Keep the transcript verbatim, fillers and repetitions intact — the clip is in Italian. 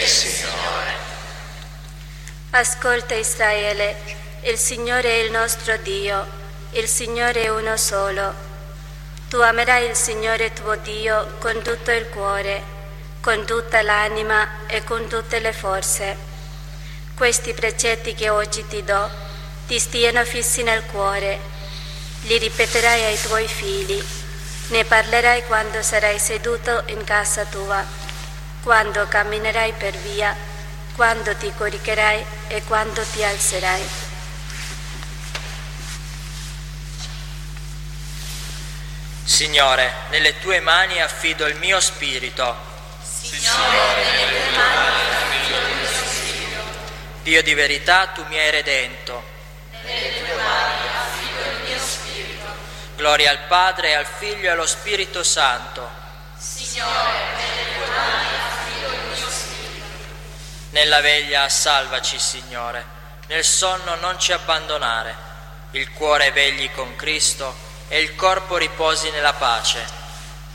Signore. Ascolta Israele, il Signore è il nostro Dio, il Signore è uno solo. Tu amerai il Signore tuo Dio con tutto il cuore, con tutta l'anima e con tutte le forze. Questi precetti che oggi ti do ti stiano fissi nel cuore, li ripeterai ai tuoi figli, ne parlerai quando sarai seduto in casa tua, quando camminerai per via, quando ti coricherai e quando ti alzerai. Signore, nelle tue mani affido il mio spirito. Signore, nelle tue mani affido il mio spirito. Dio di verità, tu mi hai redento. Nelle tue mani affido il mio spirito. Gloria al Padre, al Figlio e allo Spirito Santo. Signore, nelle tue mani affido il mio spirito. Nella veglia salvaci, Signore. Nel sonno non ci abbandonare. Il cuore vegli con Cristo e il corpo riposi nella pace.